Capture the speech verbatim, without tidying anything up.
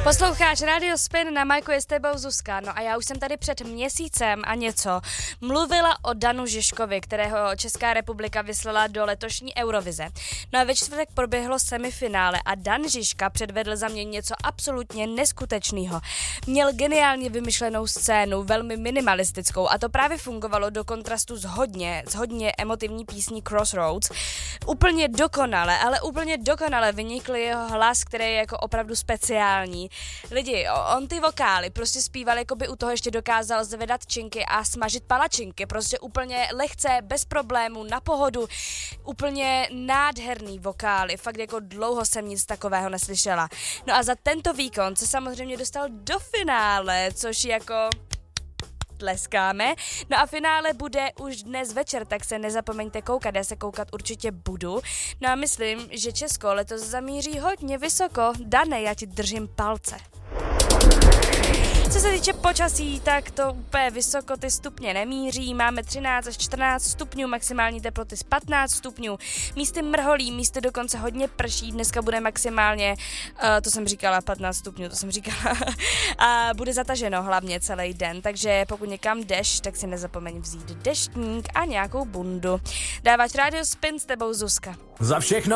Posloucháš Radio Spin, na Majku je s tebou Zuzka. No a já už jsem tady před měsícem a něco mluvila o Danu Žižkovi, kterého Česká republika vyslala do letošní Eurovize. No a ve čtvrtek proběhlo semifinále a Dan Žižka předvedl za mě něco absolutně neskutečného. Měl geniálně vymyšlenou scénu, velmi minimalistickou, a to právě fungovalo do kontrastu s hodně, s hodně emotivní písní Crossroads. Úplně dokonale, ale úplně dokonale vynikl jeho hlas, který je jako opravdu speciální. Lidi, on ty vokály prostě zpíval, jako by u toho ještě dokázal zvedat činky a smažit palačinky, prostě úplně lehce, bez problémů, na pohodu, úplně nádherný vokály, fakt jako dlouho jsem nic takového neslyšela. No a za tento výkon se samozřejmě dostal do finále, což jako... tleskáme. No a finále bude už dnes večer, tak se nezapomeňte koukat, já se koukat určitě budu. No a myslím, že Česko letos zamíří hodně vysoko. Dane, já ti držím palce. Co se týče počasí, tak to úplně vysoko ty stupně nemíří, máme třináct až čtrnáct stupňů, maximální teploty z patnáct stupňů, místy mrholí, místy dokonce hodně prší, dneska bude maximálně, uh, to jsem říkala, patnáct stupňů, to jsem říkala, a bude zataženo hlavně celý den, takže pokud někam jdeš, tak si nezapomeň vzít deštník a nějakou bundu. Dáváš Radio Spin, s tebou Zuzka. Za všechno